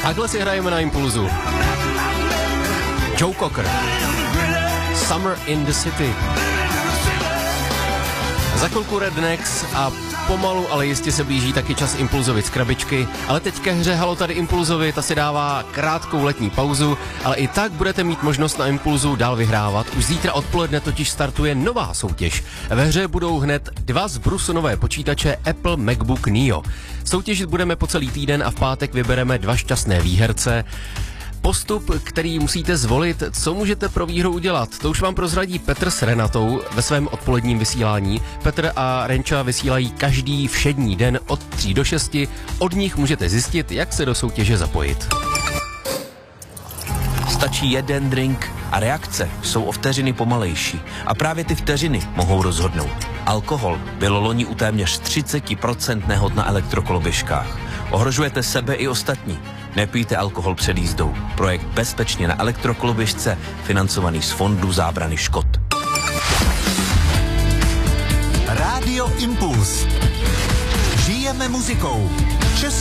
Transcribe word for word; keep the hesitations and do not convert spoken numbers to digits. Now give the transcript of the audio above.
Takhle si hrajeme na Impulzu. Joe Cocker. Summer in the City. Za chvilku Rednecks a pomalu, ale jistě se blíží taky čas Impulzovit z krabičky, ale teď ke hře Halo tady Impulzovit, ta si dává krátkou letní pauzu, ale i tak budete mít možnost na Impulzu dál vyhrávat. Už zítra odpoledne totiž startuje nová soutěž. Ve hře budou hned dva zbrusunové počítače Apple MacBook Neo. Soutěžit budeme po celý týden a v pátek vybereme dva šťastné výherce. Postup, který musíte zvolit, co můžete pro výhru udělat, to už vám prozradí Petr s Renatou ve svém odpoledním vysílání. Petr a Renča vysílají každý všední den od tří do šesti. Od nich můžete zjistit, jak se do soutěže zapojit. Stačí jeden drink a reakce jsou o vteřiny pomalejší. A právě ty vteřiny mohou rozhodnout. Alkohol bylo loni u téměř třicet procent nehod na elektrokoloběžkách. Ohrožujete sebe i ostatní. Nepijte alkohol před jízdou. Projekt Bezpečně na elektrokoloběžce, financovaný z Fondu zábrany škod. Rádio Impuls. Žijeme muzikou. Českou